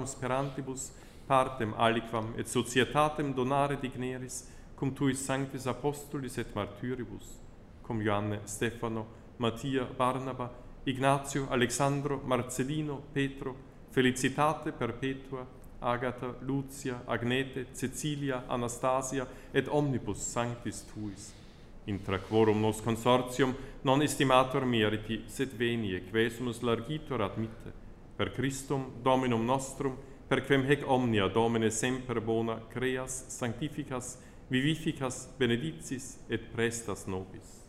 sperantibus, partem aliquam et societatem donare digneris, cum tuis sanctis apostolis et martyribus, cum Ioanne, Stefano, Mattia, Barnaba, Ignatio, Alexandro, Marcellino, Petro, Felicitate perpetua, Agata, Lucia, Agnete, Cecilia, Anastasia, et omnibus sanctis tuis. Intra quorum nos consortium non estimator meriti, sed venie, quesumus largitor admitte, per Christum Dominum nostrum, per quem hec omnia Domine semper bona creas, sanctificas, vivificas, benedictis et prestas nobis.